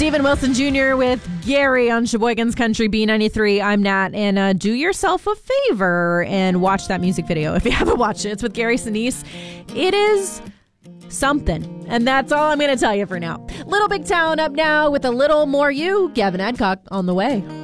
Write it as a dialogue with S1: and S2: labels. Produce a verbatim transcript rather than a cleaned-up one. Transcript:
S1: Steven Wilson Junior with Gary on Sheboygan's Country B ninety-three. I'm Nat, and uh, do yourself a favor and watch that music video if you haven't watched it. It's with Gary Sinise. It is something, and that's all I'm going to tell you for now. Little Big Town up now with a little more you. Gavin Adcock on the way.